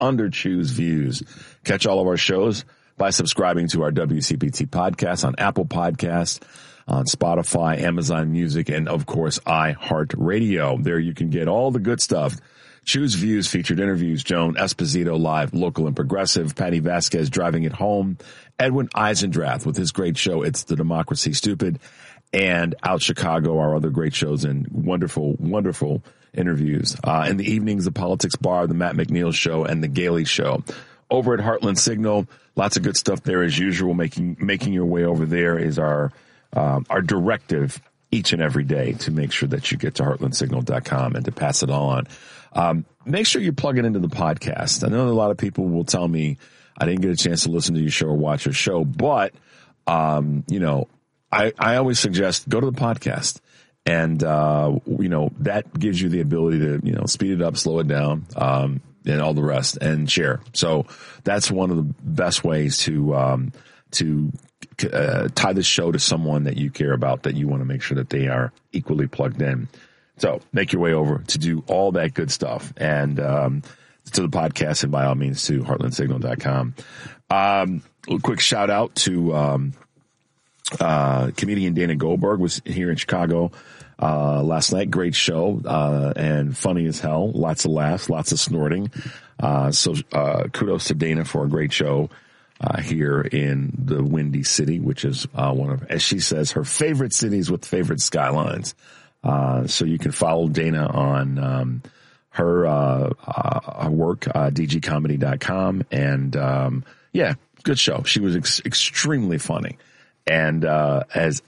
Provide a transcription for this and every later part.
under Choose Views. Catch all of our shows by subscribing to our WCPT podcast on Apple Podcasts, on Spotify, Amazon Music, and of course, iHeartRadio. There you can get all the good stuff. Choose Views featured interviews, Joan Esposito live, local and progressive, Patty Vasquez driving it home, Edwin Eisendrath with his great show, It's the Democracy Stupid, and Out Chicago, our other great shows and wonderful, wonderful interviews. In the evenings, the Politics Bar, the Matt McNeil Show, and the Gailey Show. Over at Heartland Signal, lots of good stuff there as usual. Making your way over there is our directive each and every day to make sure that you get to heartlandsignal.com and to pass it on. Make sure you plug it into the podcast. I know a lot of people will tell me I didn't get a chance to listen to your show or watch your show, but, I always suggest go to the podcast and, that gives you the ability to, speed it up, slow it down, and all the rest and share. So that's one of the best ways to tie the show to someone that you care about, that you want to make sure that they are equally plugged in. So make your way over to do all that good stuff and to the podcast, and by all means to heartlandsignal.com. A quick shout out to comedian Dana Goldberg was here in Chicago last night. Great show and funny as hell. Lots of laughs, lots of snorting. So kudos to Dana for a great show here in the Windy City, which is one of, as she says, her favorite cities with favorite skylines. So you can follow Dana on her work, dgcomedy.com. And good show. She was extremely funny. And as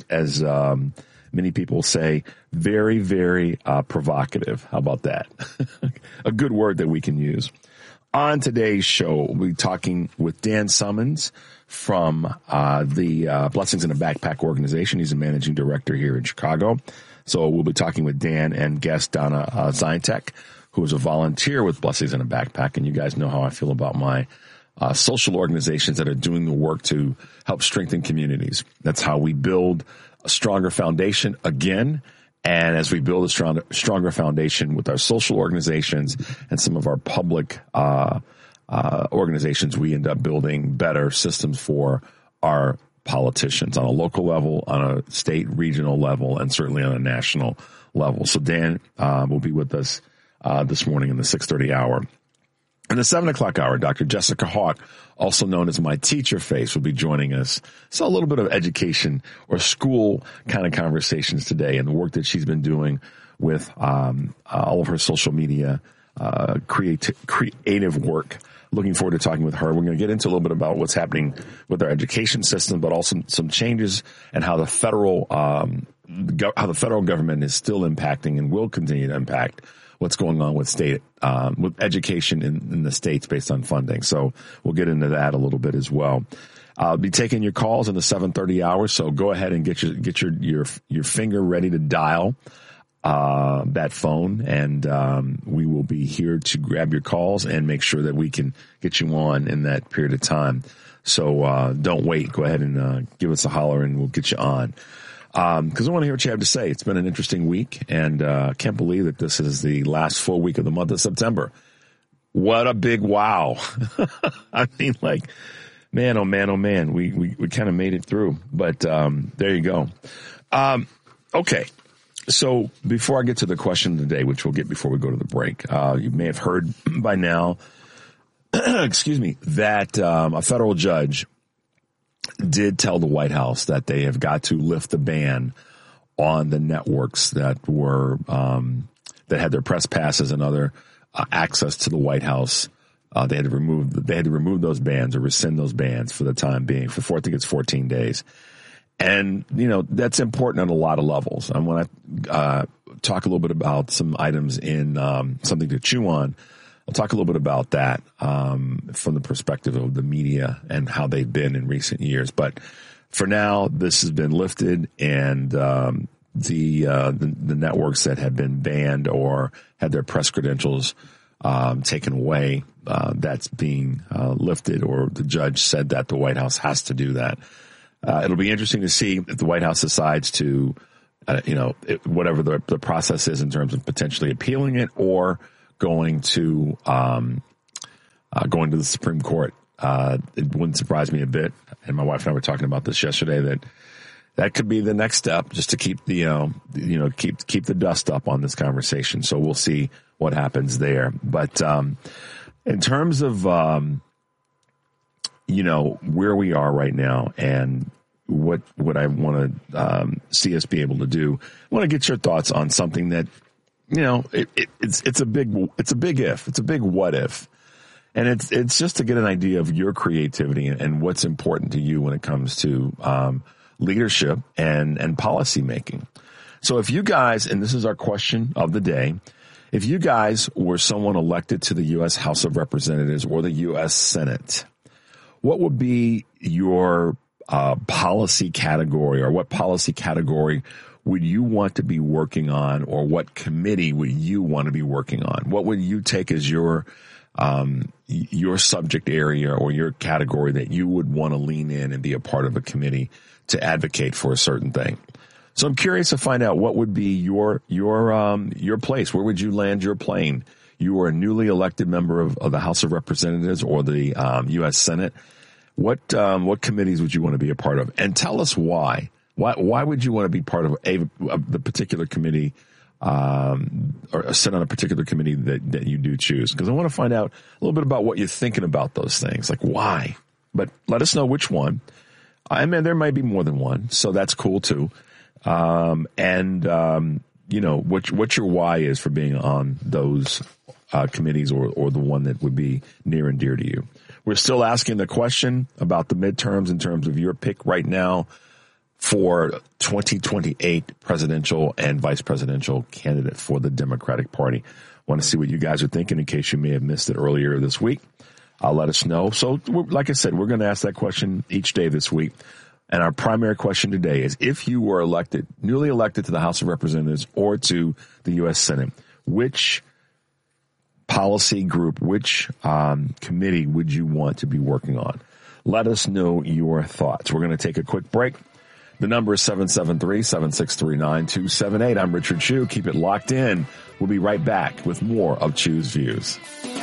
many people say, very, very provocative. How about that? A good word that we can use. On today's show, we'll be talking with Dan Summons from the Blessings in a Backpack organization. He's a managing director here in Chicago. So we'll be talking with Dan and guest Donna Zintek, who is a volunteer with Blessings in a Backpack. And you guys know how I feel about my social organizations that are doing the work to help strengthen communities. That's how we build a stronger foundation again. And as we build a stronger foundation with our social organizations and some of our public organizations, we end up building better systems for our politicians on a local level, on a state, regional level, and certainly on a national level. So Dan will be with us this morning in the 6:30 hour. In the 7 o'clock hour, Dr. Jessica Hawk, also known as My Teacher Face, will be joining us. So a little bit of education or school kind of conversations today and the work that she's been doing with all of her social media creative work. Looking forward to talking with her. We're going to get into a little bit about what's happening with our education system, but also some changes and how the federal government is still impacting and will continue to impact what's going on with state, with education in the states based on funding. So we'll get into that a little bit as well. I'll be taking your calls in the 7:30 hour. So go ahead and get your finger ready to dial that phone, and we will be here to grab your calls and make sure that we can get you on in that period of time. So don't wait. Go ahead and give us a holler, and we'll get you on. Because I want to hear what you have to say. It's been an interesting week, and can't believe that this is the last full week of the month of September. What a big wow. I mean, like, man, oh man, oh man. We kind of made it through, but there you go. Okay. So before I get to the question of the day, which we'll get before we go to the break, you may have heard by now, excuse me, that a federal judge did tell the White House that they have got to lift the ban on the networks that were that had their press passes and other access to the White House. They had to remove those bans or rescind those bans for the time being. I think it's 14 days. And, that's important on a lot of levels. And when I talk a little bit about some items in Something to Chew On, I'll talk a little bit about that from the perspective of the media and how they've been in recent years. But for now, this has been lifted, and the networks that have been banned or had their press credentials taken away, that's being lifted, or the judge said that the White House has to do that. It'll be interesting to see if the White House decides to, whatever the process is in terms of potentially appealing it or going to going to the Supreme Court. It wouldn't surprise me a bit. And my wife and I were talking about this yesterday, that could be the next step, just to keep the, keep the dust up on this conversation. So we'll see what happens there. But, in terms of, where we are right now and what I want to, see us be able to do, I want to get your thoughts on something that, it's a big if, it's a big what if. And it's just to get an idea of your creativity and what's important to you when it comes to, leadership and policy making. So if you guys, and this is our question of the day, if you guys were someone elected to the U.S. House of Representatives or the U.S. Senate, what would be your policy category, or what policy category would you want to be working on, or what committee would you want to be working on? What would you take as your subject area or your category that you would want to lean in and be a part of a committee to advocate for a certain thing? So I'm curious to find out what would be your place. Where would you land your plane? You are a newly elected member of the House of Representatives or the U.S. Senate. What committees would you want to be a part of? And tell us why. Why would you want to be part of the particular committee, or sit on a particular committee that you do choose? Because I want to find out a little bit about what you're thinking about those things, like why. But let us know which one. I mean, there might be more than one, so that's cool too. What your why is for being on those committees, or the one that would be near and dear to you. We're still asking the question about the midterms in terms of your pick right now for 2028 presidential and vice presidential candidate for the Democratic Party. Want to see what you guys are thinking in case you may have missed it earlier this week. Let us know. So like I said, we're going to ask that question each day this week. And our primary question today is, if you were newly elected to the House of Representatives or to the U.S. Senate, which policy group, which committee would you want to be working on? Let us know your thoughts. We're going to take a quick break. The number is 773-763-9278. I'm Richard Chu. Keep it locked in. We'll be right back with more of Chu's Views.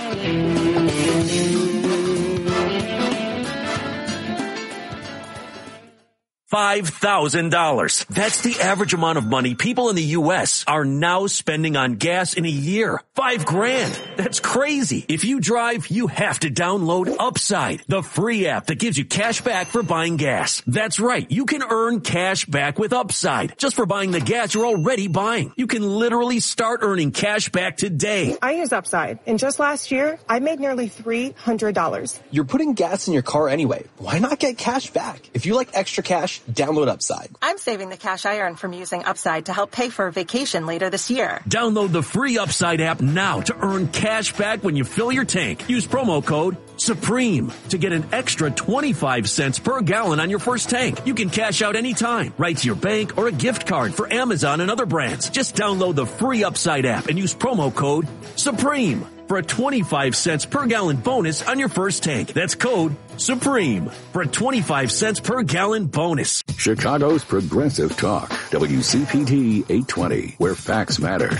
$5,000. That's the average amount of money people in the U.S. are now spending on gas in a year. $5,000. That's crazy. If you drive, you have to download Upside, the free app that gives you cash back for buying gas. That's right. You can earn cash back with Upside just for buying the gas you're already buying. You can literally start earning cash back today. I use Upside, and just last year, I made nearly $300. You're putting gas in your car anyway. Why not get cash back? If you like extra cash, download Upside. I'm saving the cash I earn from using Upside to help pay for a vacation later this year. Download the free Upside app now to earn cash back when you fill your tank. Use promo code SUPREME to get an extra 25 cents per gallon on your first tank. You can cash out anytime, right to your bank or a gift card for Amazon and other brands. Just download the free Upside app and use promo code SUPREME for a 25 cents per gallon bonus on your first tank. That's code SUPREME for a 25 cents per gallon bonus. Chicago's Progressive Talk, WCPT 820, where facts matter.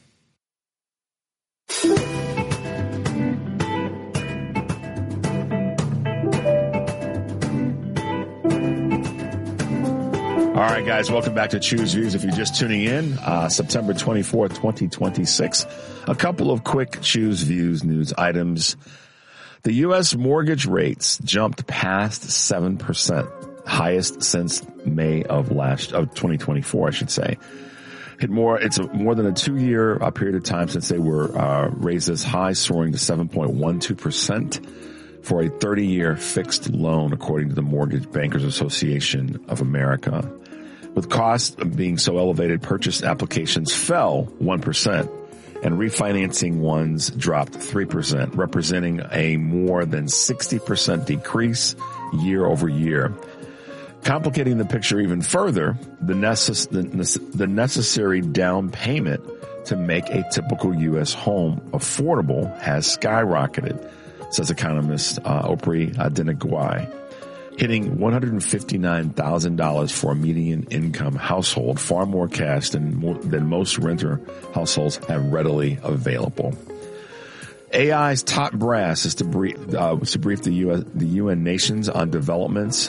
All right, guys, welcome back to Chu's Views. If you're just tuning in, September 24th, 2026, a couple of quick Chu's Views news items. The U.S. mortgage rates jumped past 7%, highest since May of 2024, I should say. It's more than a 2-year period of time since they were raised this high, soaring to 7.12% for a 30-year fixed loan, according to the Mortgage Bankers Association of America. With costs being so elevated, purchase applications fell 1%, and refinancing ones dropped 3%, representing a more than 60% decrease year over year. Complicating the picture even further, the necessary down payment to make a typical U.S. home affordable has skyrocketed, says economist Opry Adenigwai, hitting $159,000 for a median income household, far more cash than most renter households have readily available. AI's top brass is to brief the UN nations on developments.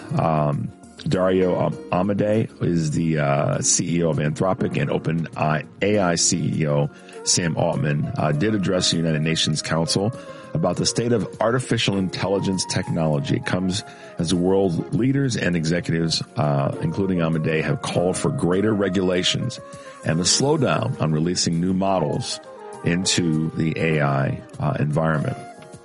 Dario Amodei is the CEO of Anthropic, and OpenAI CEO Sam Altman did address the United Nations Council about the state of artificial intelligence technology. It comes as the world's leaders and executives, including Amodei, have called for greater regulations and a slowdown on releasing new models into the AI environment.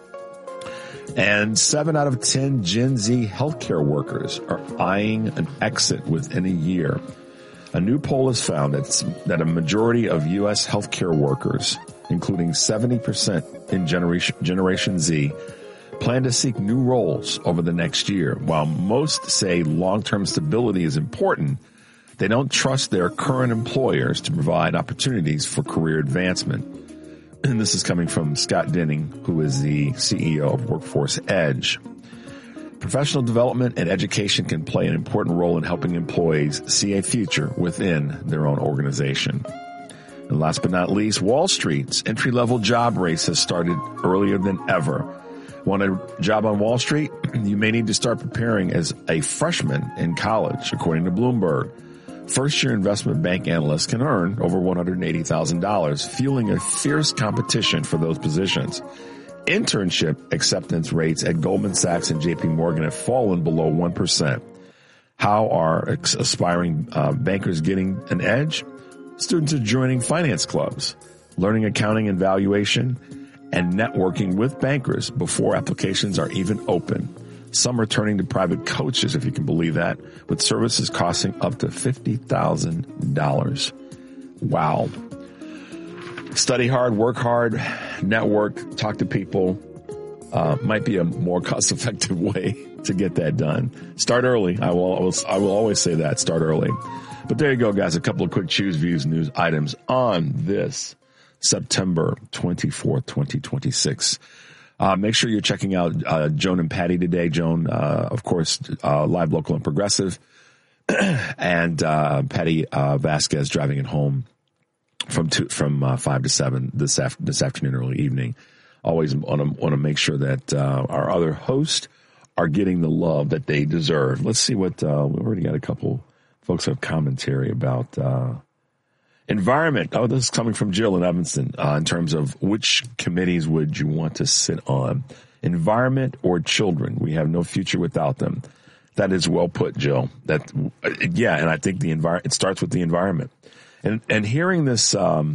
And 7 out of 10 Gen Z healthcare workers are eyeing an exit within a year. A new poll has found that a majority of U.S. healthcare workers, including 70% in Generation Z, plan to seek new roles over the next year. While most say long-term stability is important, they don't trust their current employers to provide opportunities for career advancement. And this is coming from Scott Denning, who is the CEO of Workforce Edge. Professional development and education can play an important role in helping employees see a future within their own organization. And last but not least, Wall Street's entry-level job race has started earlier than ever. Want a job on Wall Street? You may need to start preparing as a freshman in college, according to Bloomberg. First-year investment bank analysts can earn over $180,000, fueling a fierce competition for those positions. Internship acceptance rates at Goldman Sachs and JP Morgan have fallen below 1%. How are aspiring bankers getting an edge? Students are joining finance clubs, learning accounting and valuation, and networking with bankers before applications are even open. Some are turning to private coaches, if you can believe that, with services costing up to $50,000. Wow. Study hard, work hard, network, talk to people. Might be a more cost-effective way to get that done. Start early. I will always say that. Start early. But there you go, guys. A couple of quick Choose Views news items on this September 24th, 2026. Make sure you're checking out Joan and Patty today. Joan, of course, live, local, and progressive. And Patty Vasquez driving it home from 5 to 7 this afternoon, early evening. Always want to make sure that our other hosts are getting the love that they deserve. Let's see what we've already got a couple folks have commentary about environment. Oh, this is coming from Jill in Evanston in terms of which committees would you want to sit on, environment or children? We have no future without them. That is well put, Jill. And I think it starts with the environment. And hearing this thing,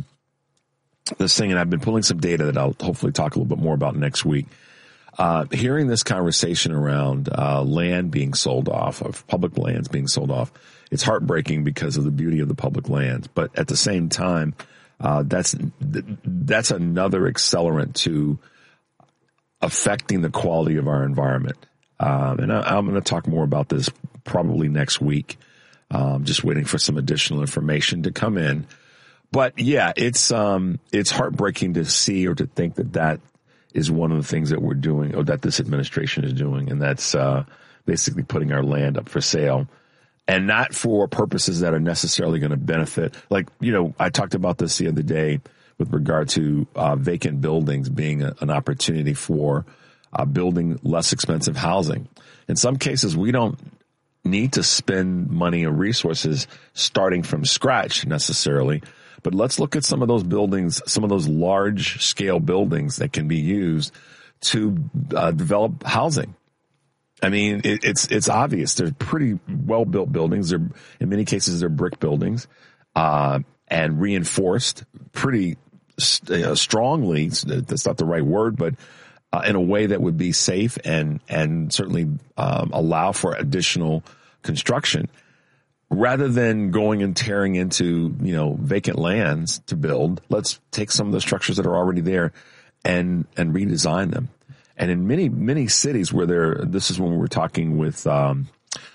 and I've been pulling some data that I'll hopefully talk a little bit more about next week. Hearing this conversation around land being sold off, of public lands being sold off, it's heartbreaking because of the beauty of the public lands. But at the same time, that's another accelerant to affecting the quality of our environment. And I'm going to talk more about this probably next week. Just waiting for some additional information to come in. But yeah, it's heartbreaking to see or to think that is one of the things that we're doing, or that this administration is doing. And that's basically putting our land up for sale, and not for purposes that are necessarily going to benefit. Like, I talked about this the other day with regard to vacant buildings being an opportunity for building less expensive housing. In some cases, we don't need to spend money or resources starting from scratch necessarily, but let's look at some of those buildings, some of those large scale buildings that can be used to develop housing. I mean, it's obvious. They're pretty well built buildings. In many cases, they're brick buildings, and reinforced pretty strongly. That's not the right word, but in a way that would be safe and certainly allow for additional construction, rather than going and tearing into vacant lands to build. Let's take some of the structures that are already there and redesign them. And in many cities where this is when we were talking with Jan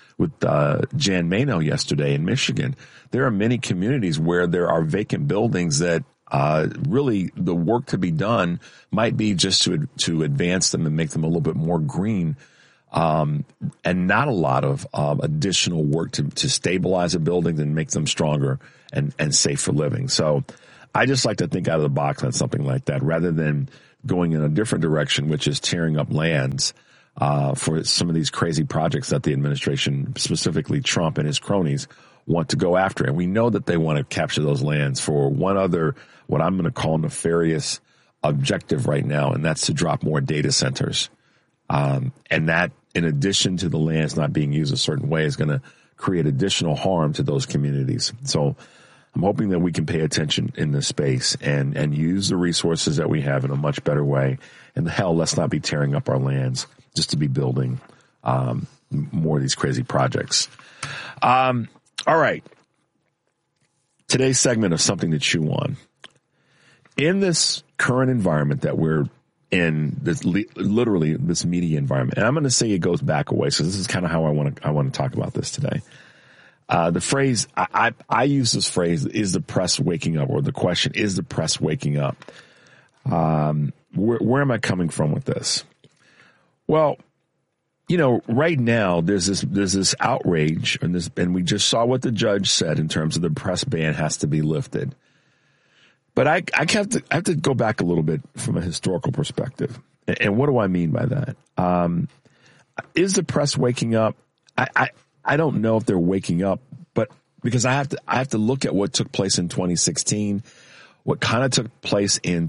Mano yesterday in Michigan, there are many communities where there are vacant buildings that really the work to be done might be just to advance them and make them a little bit more green, and not a lot of additional work to stabilize the buildings and make them stronger and safe for living. So I just like to think out of the box on something like that, rather than going in a different direction, which is tearing up lands for some of these crazy projects that the administration, specifically Trump and his cronies, want to go after. And we know that they want to capture those lands for one other, what I'm going to call nefarious objective right now, and that's to drop more data centers. And that, in addition to the lands not being used a certain way, is going to create additional harm to those communities. So I'm hoping that we can pay attention in this space and use the resources that we have in a much better way. And hell, let's not be tearing up our lands just to be building more of these crazy projects. All right. Today's segment of Something to Chew On. In this current environment that we're in, this literally this media environment, and I'm going to say it goes back a way, so this is kind of how I want to talk about this today. The phrase, I use this phrase, is the press waking up? Or the question, is the press waking up? Where am I coming from with this? Well, you know, right now there's this outrage, and we just saw what the judge said in terms of the press ban has to be lifted. But I have to go back a little bit from a historical perspective. And what do I mean by that? Is the press waking up? I don't know if they're waking up, but because I have to look at what took place in 2016, what kind of took place in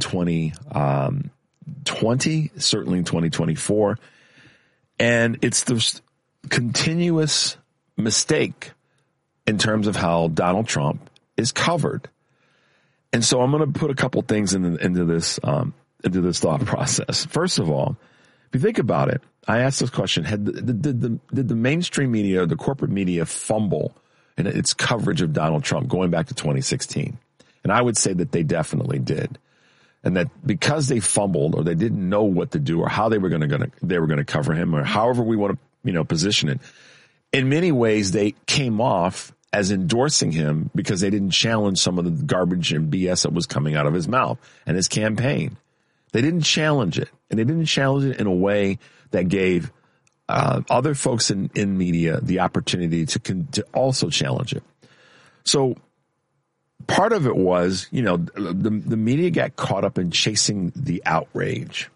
2020, certainly in 2024. And it's the continuous mistake in terms of how Donald Trump is covered. And so I'm going to put a couple things into this thought process. First of all, if you think about it, I asked this question: did the mainstream media, the corporate media, fumble in its coverage of Donald Trump going back to 2016? And I would say that they definitely did, and that because they fumbled or they didn't know what to do or how they were going to cover him, or however we want to position it, in many ways they came off as endorsing him because they didn't challenge some of the garbage and BS that was coming out of his mouth and his campaign. They didn't challenge it, and they didn't challenge it in a way that gave other folks in media the opportunity to also challenge it. So part of it was, the media got caught up in chasing the outrage.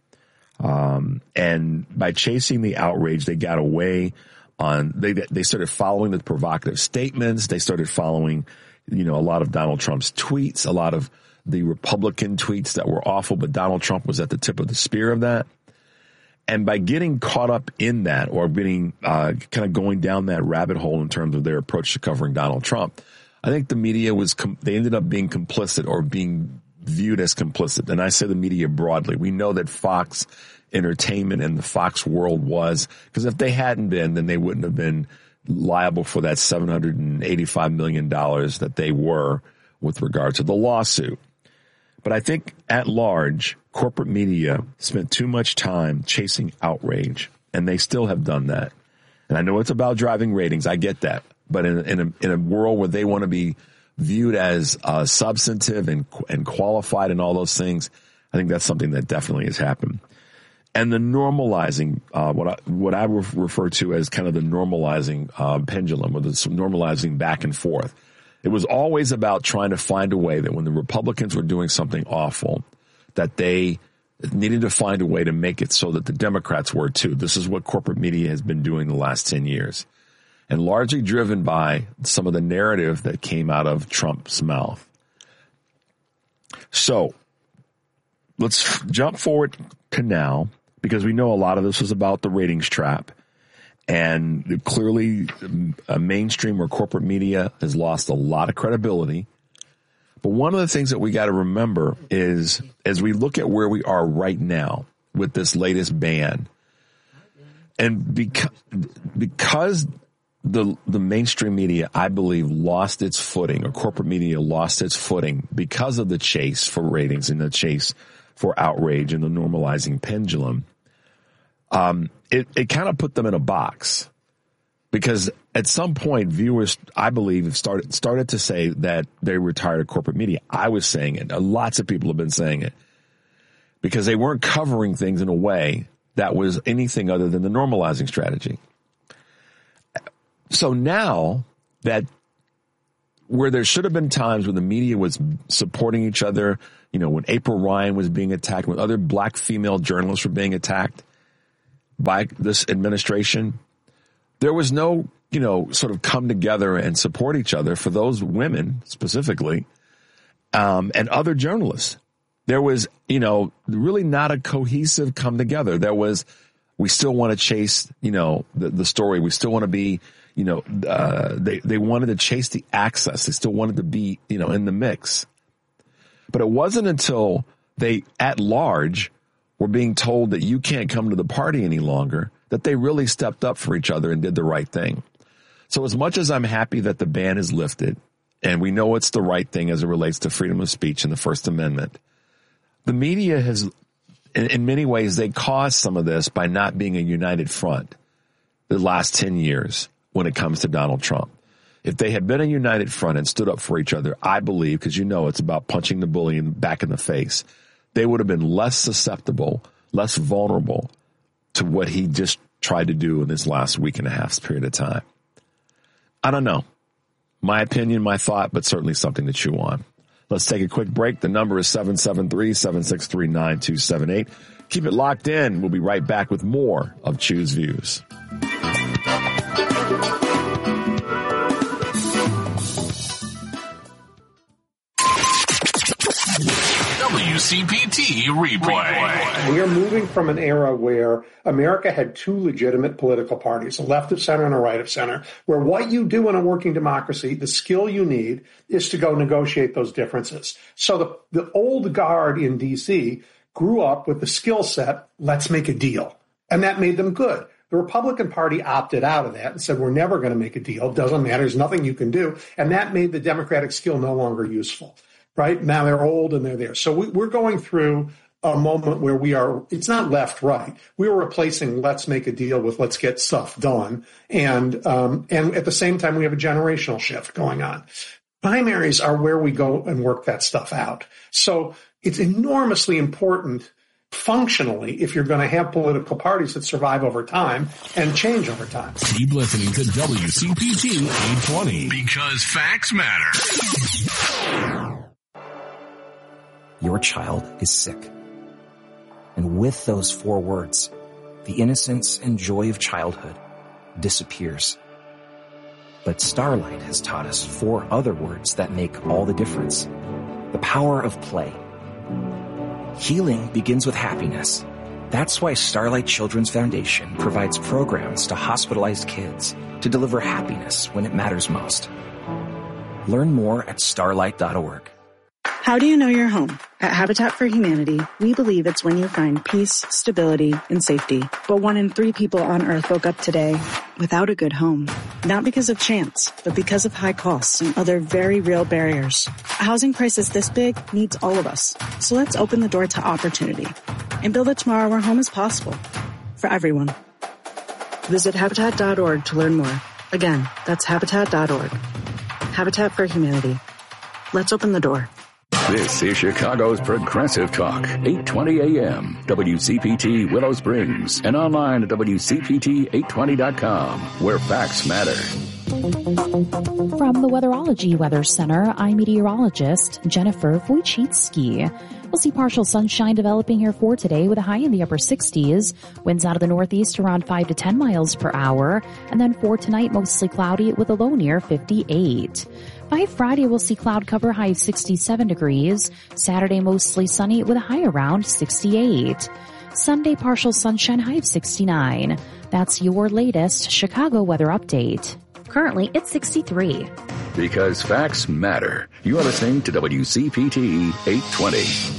And by chasing the outrage, they got away they started following the provocative statements. They started following, a lot of Donald Trump's tweets, a lot of the Republican tweets that were awful, but Donald Trump was at the tip of the spear of that. And by getting caught up in that, or getting kind of going down that rabbit hole in terms of their approach to covering Donald Trump, I think the media they ended up being complicit, or being viewed as complicit. And I say the media broadly. We know that Fox Entertainment and the Fox world was, because if they hadn't been, then they wouldn't have been liable for that $785 million that they were with regard to the lawsuit. But I think at large, corporate media spent too much time chasing outrage, and they still have done that. And I know it's about driving ratings. I get that. But in a world where they want to be viewed as substantive and qualified and all those things, I think that's something that definitely has happened. And the normalizing, what I refer to as kind of the normalizing pendulum, or the normalizing back and forth. It was always about trying to find a way that when the Republicans were doing something awful, that they needed to find a way to make it so that the Democrats were too. This is what corporate media has been doing the last 10 years. And largely driven by some of the narrative that came out of Trump's mouth. So let's jump forward to now, because we know a lot of this was about the ratings trap. And clearly, mainstream or corporate media has lost a lot of credibility. But one of the things that we got to remember is, as we look at where we are right now with this latest ban, and because the mainstream media, I believe, lost its footing, or corporate media lost its footing because of the chase for ratings and the chase for outrage and the normalizing pendulum, it kind of put them in a box, because at some point viewers, I believe, have started to say that they were tired of corporate media. I was saying it. Lots of people have been saying it, because they weren't covering things in a way that was anything other than the normalizing strategy. So now that where there should have been times when the media was supporting each other, when April Ryan was being attacked, when other black female journalists were being attacked by this administration, there was no, sort of come together and support each other for those women specifically, and other journalists. There was, really not a cohesive come together. There was, we still want to chase, the story. We still want to be, they wanted to chase the access. They still wanted to be, in the mix. But it wasn't until they, at large, were being told that you can't come to the party any longer that they really stepped up for each other and did the right thing. So as much as I'm happy that the ban is lifted, and we know it's the right thing as it relates to freedom of speech and the First Amendment, the media has, in many ways, they caused some of this by not being a united front the last 10 years when it comes to Donald Trump. If they had been a united front and stood up for each other, I believe, because it's about punching the bully back in the face, they would have been less susceptible, less vulnerable to what he just tried to do in this last week and a half period of time. I don't know. My opinion, my thought, but certainly something to chew on. Let's take a quick break. The number is 773-763-9278. Keep it locked in. We'll be right back with more of Choose Views. WCPT replay. We are moving from an era where America had two legitimate political parties, a left of center and a right of center, where what you do in a working democracy, the skill you need is to go negotiate those differences. So the old guard in D.C. grew up with the skill set, let's make a deal. And that made them good. The Republican Party opted out of that and said, we're never going to make a deal. Doesn't matter. There's nothing you can do. And that made the Democratic skill no longer useful. Right? Now they're old and they're there. So we're going through a moment where it's not left, right. We were replacing let's make a deal with let's get stuff done. And at the same time, we have a generational shift going on. Primaries are where we go and work that stuff out. So it's enormously important functionally if you're going to have political parties that survive over time and change over time. Keep listening to WCPT 820 because facts matter. Your child is sick. And with those 4 words, the innocence and joy of childhood disappears. But Starlight has taught us 4 other words that make all the difference. The power of play. Healing begins with happiness. That's why Starlight Children's Foundation provides programs to hospitalized kids to deliver happiness when it matters most. Learn more at starlight.org. How do you know you're home? At Habitat for Humanity, we believe it's when you find peace, stability, and safety. But 1 in 3 people on Earth woke up today without a good home. Not because of chance, but because of high costs and other very real barriers. A housing crisis this big needs all of us. So let's open the door to opportunity and build a tomorrow where home is possible for everyone. Visit Habitat.org to learn more. Again, that's Habitat.org. Habitat for Humanity. Let's open the door. This is Chicago's Progressive Talk, 820 AM, WCPT Willow Springs, and online at WCPT820.com, where facts matter. From the Weatherology Weather Center, I'm meteorologist Jennifer Wojcicki. We'll see partial sunshine developing here for today with a high in the upper 60s. Winds out of the northeast around 5 to 10 miles per hour. And then for tonight, mostly cloudy with a low near 58. By Friday, we'll see cloud cover high of 67 degrees. Saturday, mostly sunny with a high around 68. Sunday, partial sunshine high of 69. That's your latest Chicago weather update. Currently, it's 63. Because facts matter. You are listening to WCPT 820.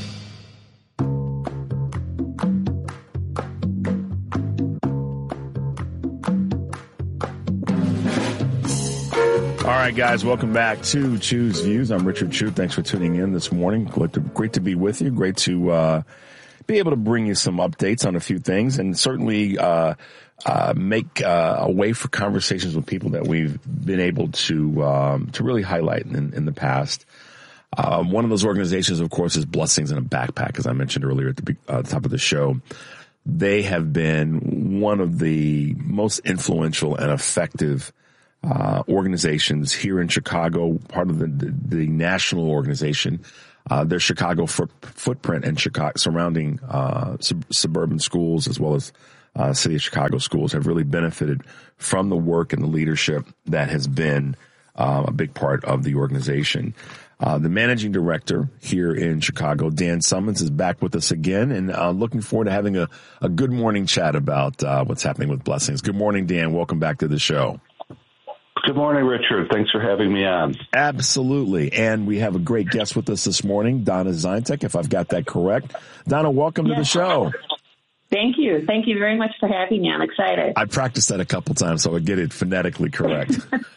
All right, guys, welcome back to Choose Views. I'm Richard Chu. Thanks for tuning in this morning. Great to be with you. Great to be able to bring you some updates on a few things, and certainly make a way for conversations with people that we've been able to really highlight in the past. One of those organizations, of course, is Blessings in a Backpack, as I mentioned earlier at the top of the show. They have been one of the most influential and effective organizations here in Chicago, part of the national organization. Their Chicago footprint and Chicago surrounding suburban schools as well as City of Chicago schools have really benefited from the work and the leadership that has been a big part of the organization. The managing director here in Chicago, Dan Summons, is back with us again, and looking forward to having a good morning chat about what's happening with Blessings. Good morning, Dan. Welcome back to the show. Good morning, Richard. Thanks for having me on. Absolutely. And we have a great guest with us this morning, Donna Zintek, if I've got that correct. Donna, welcome to the show. Thank you. Thank you very much for having me. I'm excited. I practiced that a couple times so I get it phonetically correct.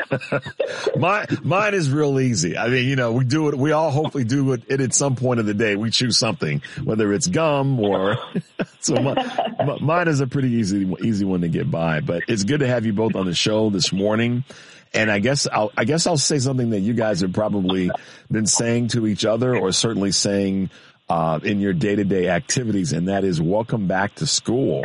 Mine is real easy. I mean, we do it. We all hopefully do it at some point of the day. We choose something, whether it's gum or so. Mine is a pretty easy one to get by. But it's good to have you both on the show this morning. And I guess I'll say something that you guys have probably been saying to each other, or certainly saying in your day-to-day activities, and that is welcome back to school.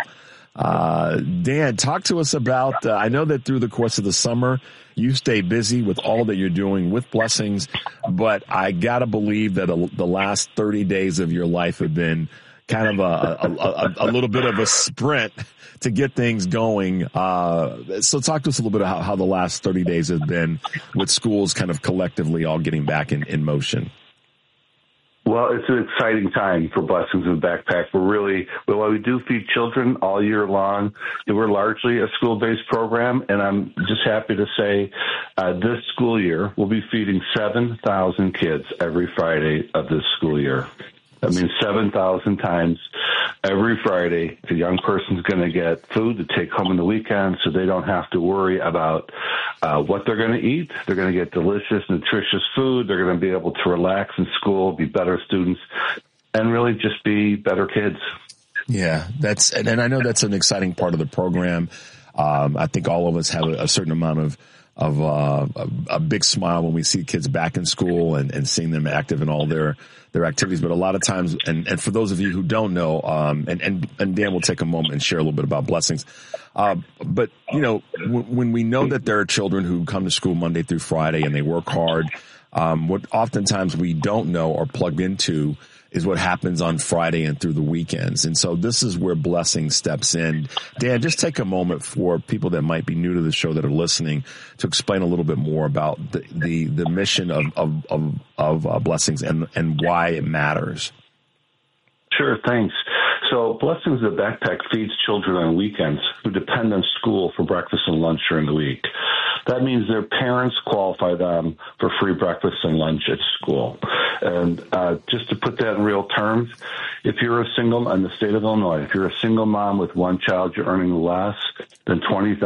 Dan, talk to us about, I know that through the course of the summer, you stay busy with all that you're doing with Blessings, but I gotta believe that the last 30 days of your life have been kind of a little bit of a sprint to get things going. So talk to us a little bit about how the last 30 days have been with schools kind of collectively all getting back in motion. Well, it's an exciting time for Blessings in the Backpack. While we do feed children all year long, we're largely a school-based program, and I'm just happy to say this school year we'll be feeding 7,000 kids every Friday of this school year. That means 7,000 times every Friday, a young person's going to get food to take home on the weekend, so they don't have to worry about what they're going to eat. They're going to get delicious, nutritious food. They're going to be able to relax in school, be better students, and really just be better kids. Yeah, and I know that's an exciting part of the program. I think all of us have a certain amount of a big smile when we see kids back in school and seeing them active in all their activities. But a lot of times, and for those of you who don't know, and Dan will take a moment and share a little bit about Blessings. But when we know that there are children who come to school Monday through Friday and they work hard, what oftentimes we don't know or plug into is what happens on Friday and through the weekends. And so this is where Blessing steps in. Dan, just take a moment for people that might be new to the show that are listening to explain a little bit more about the mission of Blessings and why it matters. Sure, thanks. So Blessings in the Backpack feeds children on weekends who depend on school for breakfast and lunch during the week. That means their parents qualify them for free breakfast and lunch at school. And just to put that in real terms, if you're a single in the state of Illinois, if you're a single mom with one child, you're earning less than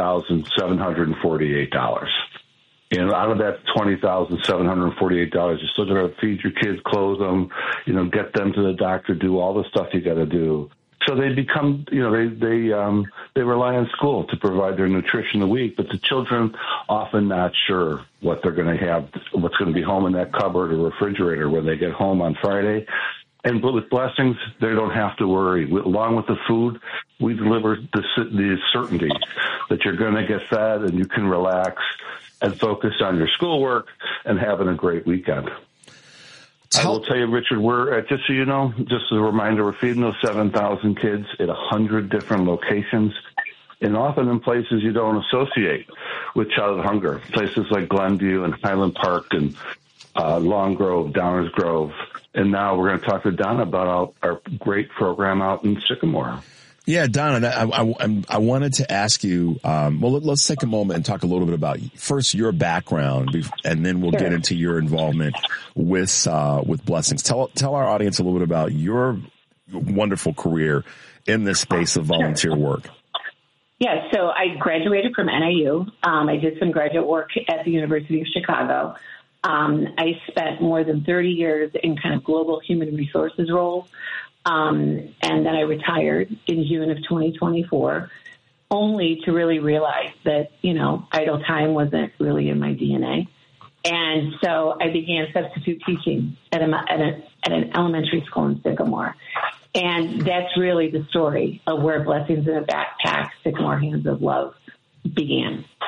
$20,748. And out of that $20,748, you're still going to feed your kids, clothe them, get them to the doctor, do all the stuff you got to do. So they become, they rely on school to provide their nutrition the week, but the children often not sure what they're going to have, what's going to be home in that cupboard or refrigerator when they get home on Friday. And with Blessings, they don't have to worry. Along with the food, we deliver the certainty that you're going to get fed and you can relax and focus on your schoolwork and having a great weekend. I will tell you, Richard, we're just so you know, just as a reminder, we're feeding those 7,000 kids at 100 different locations, and often in places you don't associate with childhood hunger, places like Glenview and Highland Park and Long Grove, Downers Grove. And now we're going to talk to Donna about our great program out in Sycamore. Yeah, Donna, I wanted to ask you, let's take a moment and talk a little bit about first your background, and then we'll get into your involvement with Blessings. Tell our audience a little bit about your wonderful career in this space of volunteer work. Yeah, so I graduated from NIU. I did some graduate work at the University of Chicago. I spent more than 30 years in kind of global human resources roles. And then I retired in June of 2024, only to really realize that, idle time wasn't really in my DNA. And so I began substitute teaching at an elementary school in Sycamore. And that's really the story of where Blessings in a Backpack, Sycamore Hands of Love began.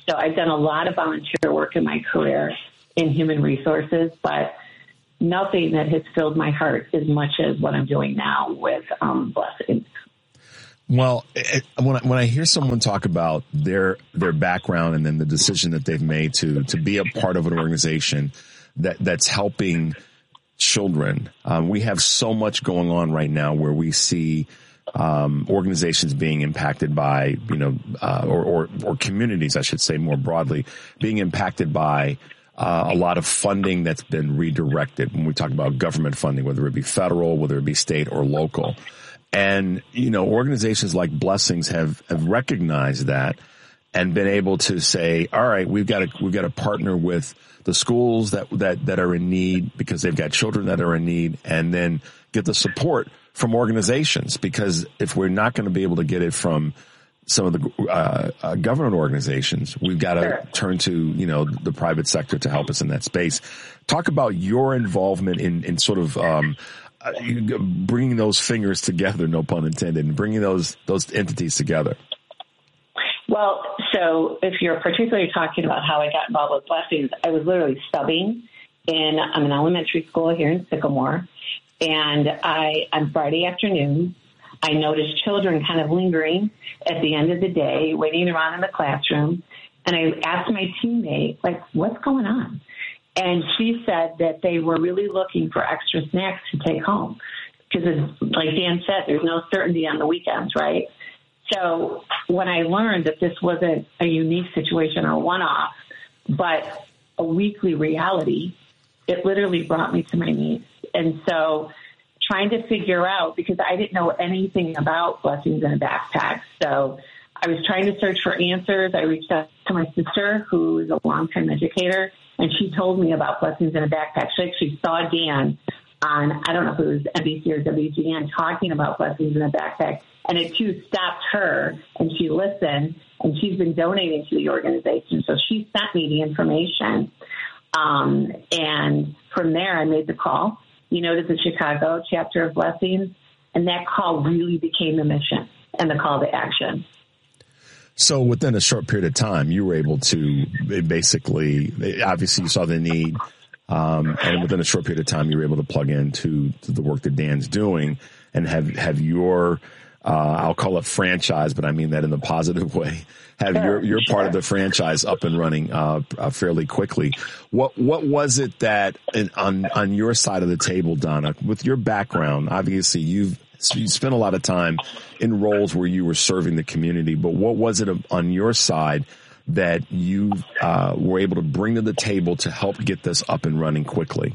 So I've done a lot of volunteer work in my career in human resources, but nothing that has filled my heart as much as what I'm doing now with Blessings. Well, when I hear someone talk about their background and then the decision that they've made to be a part of an organization that's helping children, we have so much going on right now where we see organizations being impacted by, or communities, I should say more broadly, being impacted by a lot of funding that's been redirected. When we talk about government funding, whether it be federal, whether it be state or local. And, organizations like Blessings have recognized that and been able to say, all right, we've got to partner with the schools that are in need because they've got children that are in need, and then get the support from organizations, because if we're not going to be able to get it from some of the government organizations, we've got to turn to, the private sector to help us in that space. Talk about your involvement in sort of bringing those fingers together, no pun intended, and bringing those entities together. Well, so if you're particularly talking about how I got involved with Blessings, I was literally subbing in an elementary school here in Sycamore. And on Friday afternoon, I noticed children kind of lingering at the end of the day, waiting around in the classroom. And I asked my teammate, what's going on? And she said that they were really looking for extra snacks to take home. Because, like Dan said, there's no certainty on the weekends, right? So when I learned that this wasn't a unique situation or one-off, but a weekly reality, it literally brought me to my knees. And so trying to figure out, because I didn't know anything about Blessings in a Backpack, so I was trying to search for answers. I reached out to my sister, who is a longtime educator, and she told me about Blessings in a Backpack. She actually saw Dan on, I don't know if it was NBC or WGN, talking about Blessings in a Backpack, and it too stopped her, and she listened, and she's been donating to the organization. So she sent me the information, and from there I made the call, to the Chicago chapter of Blessings, and that call really became the mission and the call to action. So within a short period of time, you were able to basically, obviously you saw the need, and within a short period of time, you were able to plug into the work that Dan's doing and have your, I'll call it franchise, but I mean that in the positive way, have your part of the franchise up and running fairly quickly. What was it that on your side of the table, Donna, with your background, obviously you spent a lot of time in roles where you were serving the community, but what was it on your side that you were able to bring to the table to help get this up and running quickly?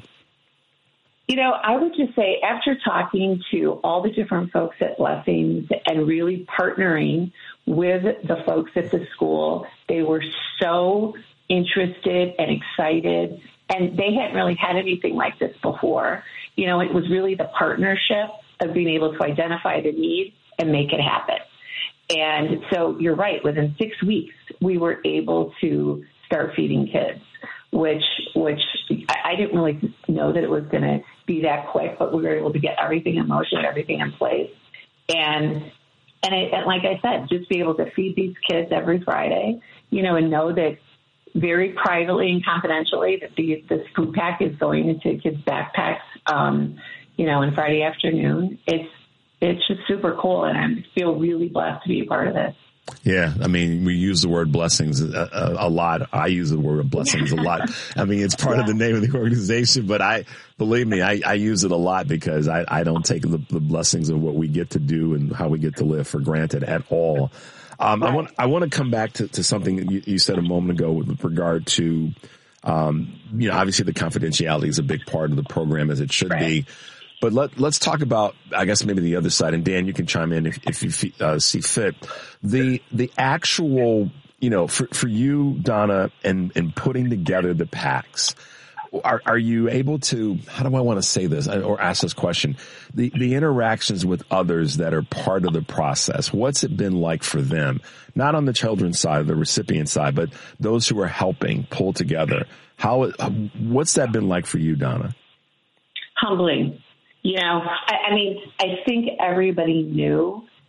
I would just say, after talking to all the different folks at Blessings and really partnering with the folks at the school, they were so interested and excited, and they hadn't really had anything like this before. It was really the partnership of being able to identify the need and make it happen. And so you're right, within 6 weeks, we were able to start feeding kids, which I didn't really know that it was going to be that quick, but we were able to get everything in motion, everything in place. And like I said, just be able to feed these kids every Friday, and know that very privately and confidentially that this food pack is going into kids' backpacks, on Friday afternoon. It's just super cool, and I feel really blessed to be a part of this. Yeah, I mean, we use the word Blessings a lot. I use the word Blessings a lot. I mean, it's part of the name of the organization, but believe me, I use it a lot because I don't take the blessings of what we get to do and how we get to live for granted at all. Right. I want to come back to something you said a moment ago with regard to, obviously the confidentiality is a big part of the program, as it should be. But let's talk about, I guess, maybe the other side. And Dan, you can chime in if you see fit. The actual, for you, Donna, and putting together the packs, are you able to, how do I want to say this or ask this question? The interactions with others that are part of the process, what's it been like for them? Not on the children's side, the recipient side, but those who are helping pull together. What's that been like for you, Donna? Humbling. I think everybody knew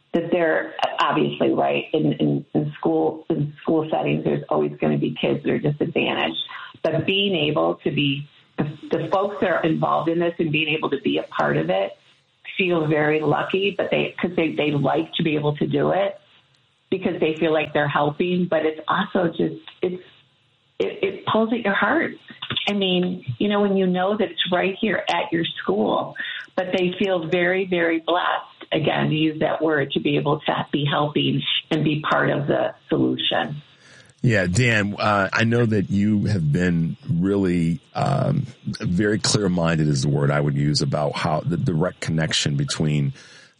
that they're obviously right in school settings. There's always going to be kids that are disadvantaged, but being able to be the folks that are involved in this and being able to be a part of it feel very lucky, but they like to be able to do it because they feel like they're helping. But it's also just it pulls at your heart. I mean, when you know that it's right here at your school, but they feel very, very blessed, again, to use that word, to be able to be helping and be part of the solution. Yeah, Dan, I know that you have been really very clear-minded is the word I would use about how the direct connection between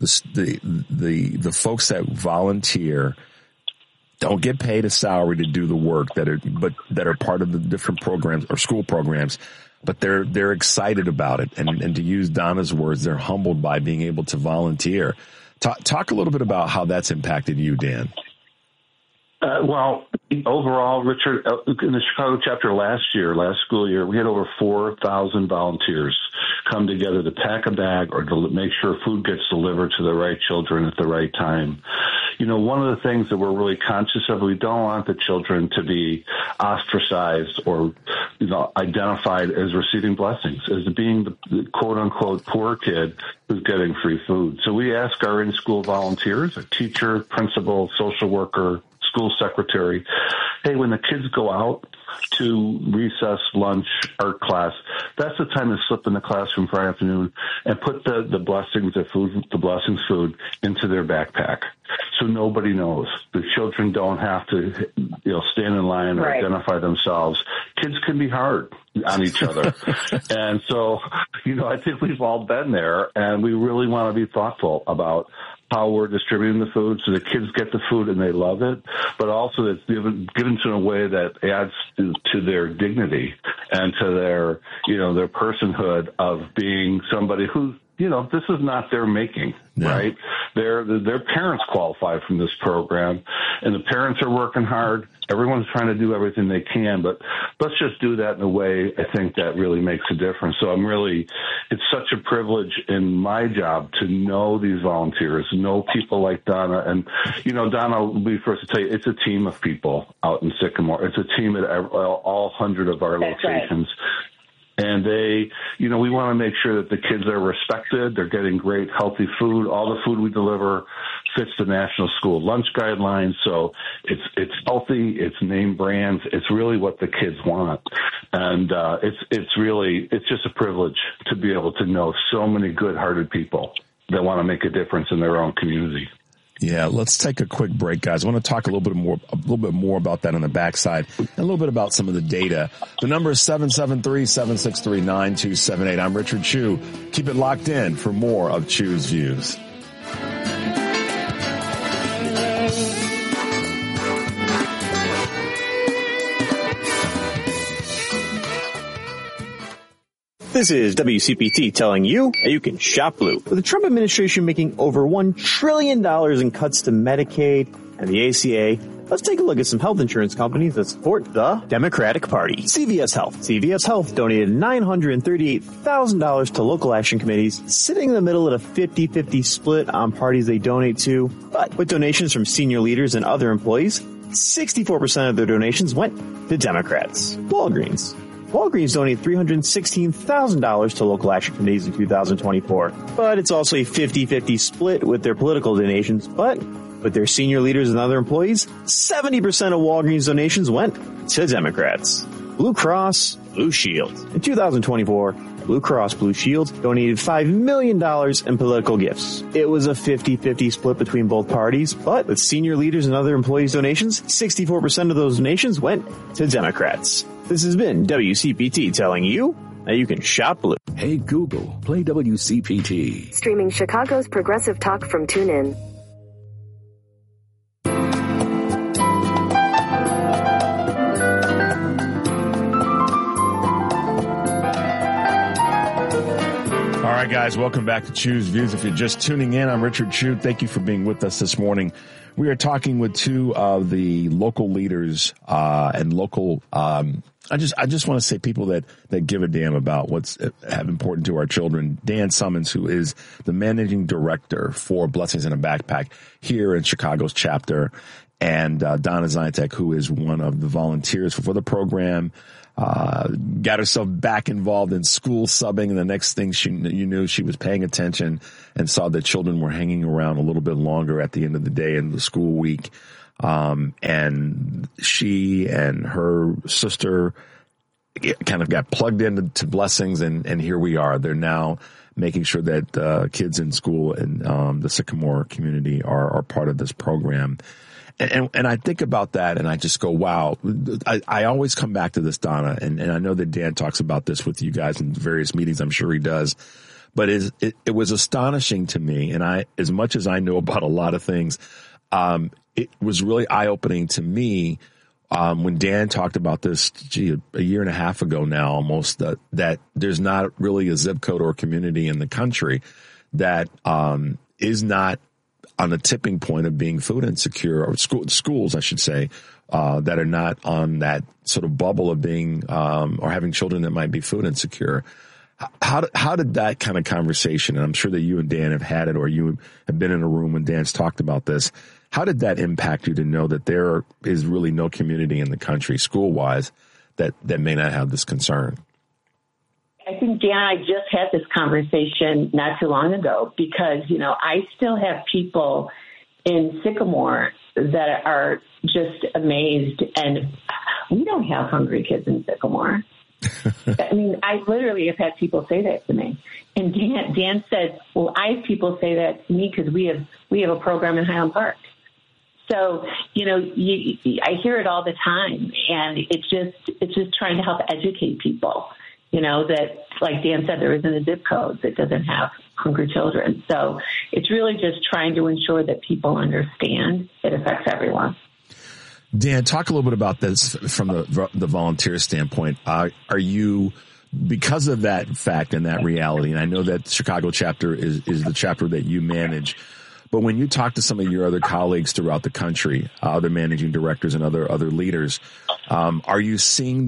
the folks that volunteer don't get paid a salary to do the work that are part of the different programs or school programs, but they're excited about it. And to use Donna's words, they're humbled by being able to volunteer. Talk a little bit about how that's impacted you, Dan. Well, overall, Richard, in the Chicago chapter last school year, we had over 4,000 volunteers come together to pack a bag or to make sure food gets delivered to the right children at the right time. One of the things that we're really conscious of, we don't want the children to be ostracized or, identified as receiving blessings, as being the quote-unquote poor kid who's getting free food. So we ask our in-school volunteers, a teacher, principal, social worker, school secretary, hey, when the kids go out to recess, lunch, art class, that's the time to slip in the classroom Friday afternoon and put the blessings food into their backpack. So nobody knows. The children don't have to, stand in line or identify themselves. Kids can be hard on each other. And so, I think we've all been there, and we really want to be thoughtful about how we're distributing the food so the kids get the food and they love it, but also it's given to in a way that adds to their dignity and to their, their personhood of being somebody who's, this is not their making, right? Their parents qualify from this program, and the parents are working hard. Everyone's trying to do everything they can, but let's just do that in a way I think that really makes a difference. So it's such a privilege in my job to know these volunteers, know people like Donna. And, Donna will be first to tell you, it's a team of people out in Sycamore. It's a team at all 100 of our locations. Right. And we want to make sure that the kids are respected. They're getting great, healthy food. All the food we deliver fits the National School Lunch Guidelines. So it's healthy. It's name brands. It's really what the kids want. And it's just a privilege to be able to know so many good-hearted people that want to make a difference in their own community. Yeah, let's take a quick break, guys. I want to talk a little bit more about that on the backside and a little bit about some of the data. The number is 773-763-9278. I'm Richard Chu. Keep it locked in for more of Chu's Views. This is WCPT telling you that you can shop blue. With the Trump administration making over $1 trillion in cuts to Medicaid and the ACA, let's take a look at some health insurance companies that support the Democratic Party. CVS Health. CVS Health donated $938,000 to local action committees, sitting in the middle at a 50-50 split on parties they donate to. But with donations from senior leaders and other employees, 64% of their donations went to Democrats. Walgreens donated $316,000 to local action committees in 2024. But it's also a 50-50 split with their political donations. But with their senior leaders and other employees, 70% of Walgreens donations went to Democrats. Blue Cross Blue Shield. In 2024, Blue Cross Blue Shield donated $5 million in political gifts. It was a 50-50 split between both parties, but with senior leaders and other employees' donations, 64% of those donations went to Democrats. This has been WCPT telling you that you can shop blue. Hey Google, play WCPT. Streaming Chicago's progressive talk from TuneIn. All right, right, guys, welcome back to Chew's Views. If you're just tuning in, I'm Richard Chew. Thank you for being with us this morning. We are talking with two of the local leaders and local. I just want to say people that give a damn about what's important to our children. Dan Summons, who is the managing director for Blessings in a Backpack here in Chicago's chapter, and Donna Zytek, who is one of the volunteers for the program. Got herself back involved in school subbing, and the next thing you knew, she was paying attention and saw that children were hanging around a little bit longer at the end of the day in the school week. And she and her sister kind of got plugged into Blessings, and here we are. They're now making sure that kids in school in the Sycamore community are part of this program. And I think about that and I just go, wow. I always come back to this, Donna, and I know that Dan talks about this with you guys in various meetings. I'm sure he does. But it was astonishing to me. And as much as I know about a lot of things, it was really eye-opening to me when Dan talked about this, a year and a half ago now almost, that there's not really a zip code or community in the country that is not on the tipping point of being food insecure, or schools, I should say, that are not on that sort of bubble of being or having children that might be food insecure. How did that kind of conversation, and I'm sure that you and Dan have had it, or you have been in a room when Dan's talked about this, how did that impact you to know that there is really no community in the country, school-wise, that may not have this concern? I think, Dan, I just had this conversation not too long ago because, I still have people in Sycamore that are just amazed, and we don't have hungry kids in Sycamore. I mean, I literally have had people say that to me. And Dan said, well, I have people say that to me because we have a program in Highland Park. So, I hear it all the time, and it's just trying to help educate people. That, like Dan said, there isn't a zip code that doesn't have hungry children. So it's really just trying to ensure that people understand it affects everyone. Dan, talk a little bit about this from the volunteer standpoint. Are you, because of that fact and that reality, and I know that Chicago chapter is the chapter that you manage, but when you talk to some of your other colleagues throughout the country, other managing directors and other leaders, are you seeing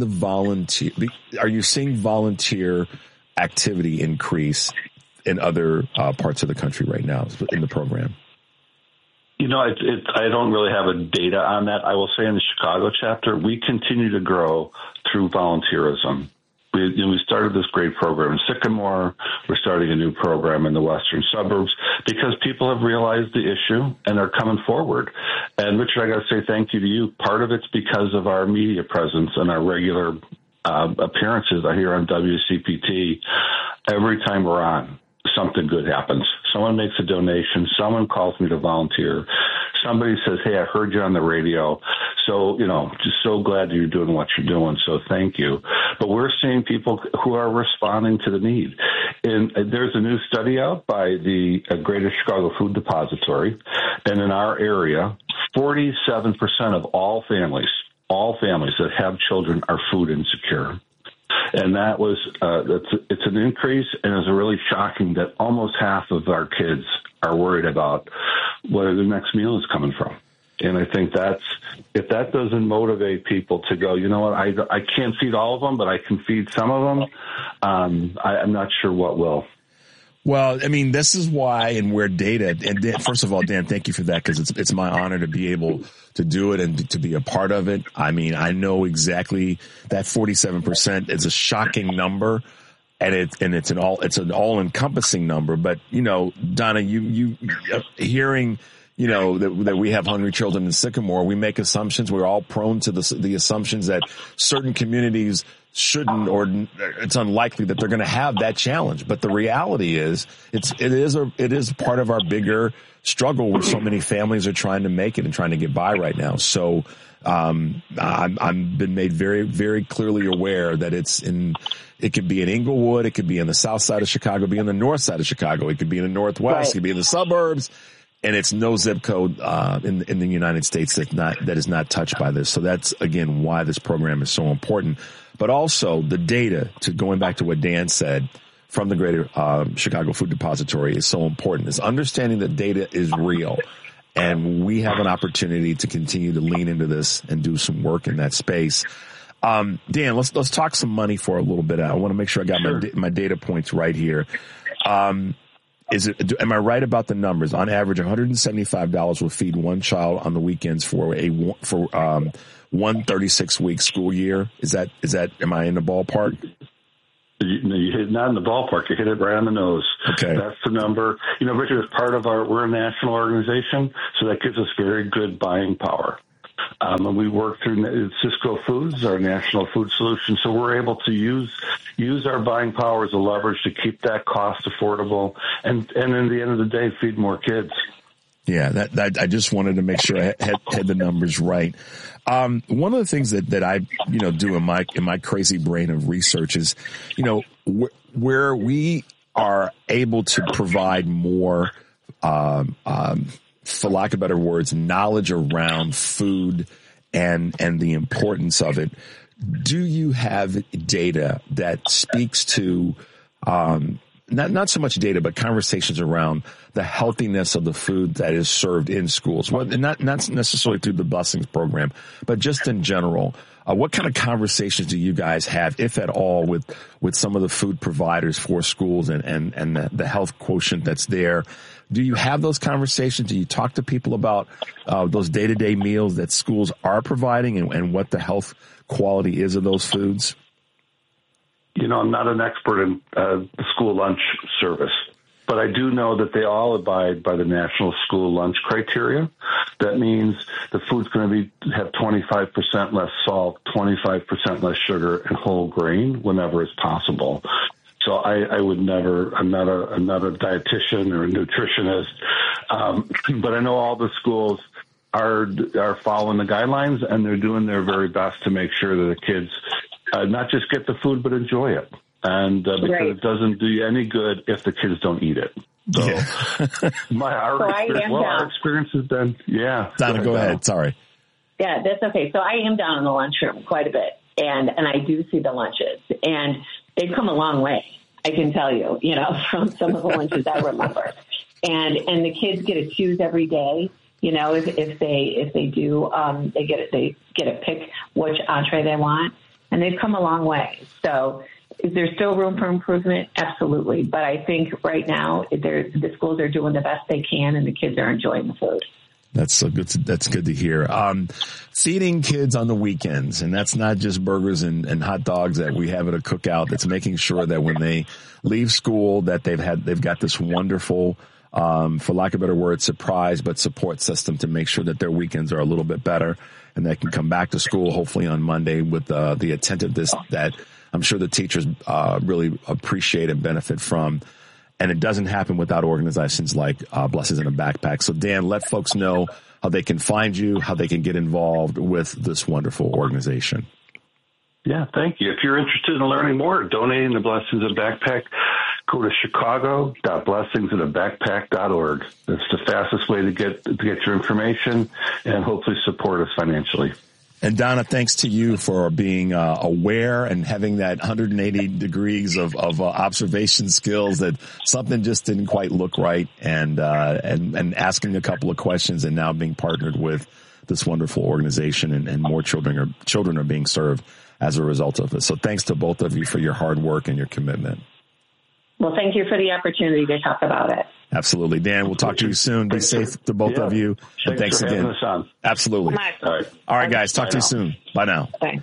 volunteer activity increase in other parts of the country right now in the program? I don't really have a data on that. I will say in the Chicago chapter, we continue to grow through volunteerism. We started this great program in Sycamore. We're starting a new program in the western suburbs because people have realized the issue and are coming forward. And Richard, I got to say thank you to you. Part of it's because of our media presence and our regular appearances here on WCPT. Every time we're on, something good happens. Someone makes a donation. Someone calls me to volunteer. Somebody says, hey, I heard you on the radio. So, just so glad you're doing what you're doing. So thank you. But we're seeing people who are responding to the need. And there's a new study out by the Greater Chicago Food Depository. And in our area, 47% of all families that have children are food insecure. And that was, it's an increase, and it's really shocking that almost half of our kids are worried about where the next meal is coming from. And I think if that doesn't motivate people to go, you know what, I can't feed all of them, but I can feed some of them, I'm not sure what will. Well, I mean, this is why and where data, and first of all, Dan, thank you for that, because it's my honor to be able to do it and to be a part of it. I mean, I know exactly that 47% is a shocking number, and it's an all encompassing number. But Donna, you hearing that we have hungry children in Sycamore, we make assumptions. We're all prone to the assumptions that certain communities shouldn't, or it's unlikely that they're going to have that challenge. But the reality is, it is part of our bigger struggle where so many families are trying to make it and trying to get by right now. So, I've been made very, very clearly aware that it could be in Inglewood, it could be in the south side of Chicago, it could be in the north side of Chicago, it could be in the northwest, right. It could be in the suburbs. And it's no zip code in the United States that is not touched by this. So that's, again, why this program is so important. But also the data, to going back to what Dan said, from the Greater Chicago Food Depository is so important. Is understanding that data is real. And we have an opportunity to continue to lean into this and do some work in that space. Dan, let's talk some money for a little bit. I want to make sure I got my data points right here. Am I right about the numbers? On average, $175 will feed one child on the weekends for 1 36-week school year. Is that? Am I in the ballpark? You hit not in the ballpark. You hit it right on the nose. Okay, that's the number. Richard, as part of we're a national organization, so that gives us very good buying power. And we work through Cisco Foods, our national food solution, so we're able to use our buying power as a leverage to keep that cost affordable, and in the end of the day, feed more kids. Yeah, that I just wanted to make sure I had the numbers right. One of the things that I do in my crazy brain of research is, where we are able to provide more, for lack of better words, knowledge around food and the importance of it. Do you have data that speaks to not so much data, but conversations around the healthiness of the food that is served in schools? Well, not necessarily through the Blessings program, but just in general. What kind of conversations do you guys have, if at all, with some of the food providers for schools and the health quotient that's there? Do you have those conversations? Do you talk to people about those day-to-day meals that schools are providing and what the health quality is of those foods? I'm not an expert in the school lunch service, but I do know that they all abide by the National School Lunch Criteria. That means the food's going to have 25% less salt, 25% less sugar, and whole grain whenever it's possible. So I would never. I'm not a dietitian or a nutritionist, but I know all the schools are following the guidelines, and they're doing their very best to make sure that the kids not just get the food, but enjoy it. And because it doesn't do you any good if the kids don't eat it. So our experience has been, Donna, go ahead. Sorry. Yeah, that's okay. So I am down in the lunchroom quite a bit, and I do see the lunches, and they've come a long way. I can tell you, from some of the lunches I remember, and the kids get to choose every day. If they do, they get to pick which entree they want. And they've come a long way. So is there still room for improvement? Absolutely. But I think right now the schools are doing the best they can, and the kids are enjoying the food. That's so good. That's good to hear. Feeding kids on the weekends, and that's not just burgers and hot dogs that we have at a cookout. That's making sure that when they leave school, that they've got this wonderful, for lack of a better word, surprise, but support system to make sure that their weekends are a little bit better. And they can come back to school hopefully on Monday with the attentiveness that I'm sure the teachers really appreciate and benefit from. And it doesn't happen without organizations like Blessings in a Backpack. So, Dan, let folks know how they can find you, how they can get involved with this wonderful organization. Yeah, thank you. If you're interested in learning more, donating to Blessings in a Backpack, go to chicago.blessingsinAbackpack.org. That's the fastest way to get your information and hopefully support us financially. And Donna, thanks to you for being aware and having that 180 degrees of observation skills that something just didn't quite look right, and asking a couple of questions, and now being partnered with this wonderful organization, and more children are being served as a result of it. So thanks to both of you for your hard work and your commitment. Well, thank you for the opportunity to talk about it. Absolutely. Dan, we'll talk to you soon. Be safe to both of you. And thanks again. Having us on. Absolutely. All right, guys. Talk to you soon. Bye now. Thanks.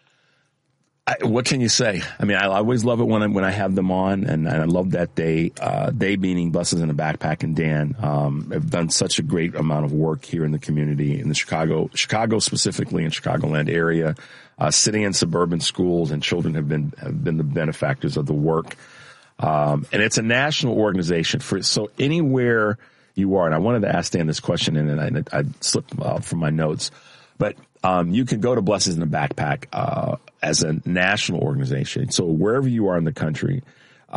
What can you say? I mean, I always love it when I have them on, and I love that they meaning Blessings in a Backpack and Dan, have done such a great amount of work here in the community, in the Chicago specifically, in Chicagoland area, city and suburban schools, and children have been the benefactors of the work. And it's a national organization so anywhere you are, and I wanted to ask Dan this question, and I slipped from my notes, but you can go to Blessings in a Backpack as a national organization. So wherever you are in the country,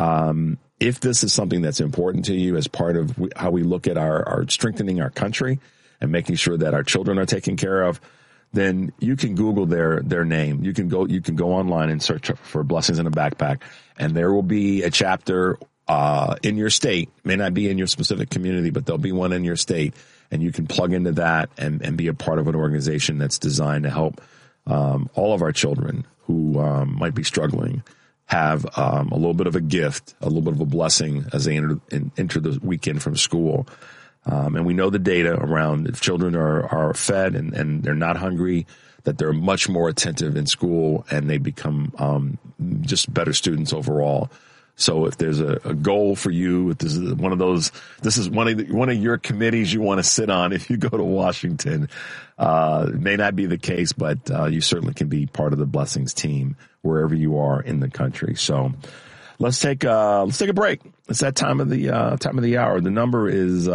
if this is something that's important to you as part of how we look at our strengthening our country and making sure that our children are taken care of, then you can Google their name. You can go online and search for Blessings in a Backpack, and there will be a chapter in your state. May not be in your specific community, but there'll be one in your state, and you can plug into that and be a part of an organization that's designed to help all of our children who might be struggling have a little bit of a gift, a little bit of a blessing as they enter the weekend from school. And we know the data around if children are fed and they're not hungry, that they're much more attentive in school and they become just better students overall. So if there's a goal for you, if this is one of those, this is one of your committees you want to sit on if you go to Washington. It may not be the case, but you certainly can be part of the Blessings team wherever you are in the country. So let's take a break. It's that time of the hour. The number is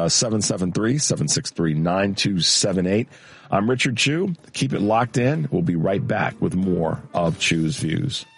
773-763-9278. I'm Richard Chew. Keep it locked in. We'll be right back with more of Chew's Views.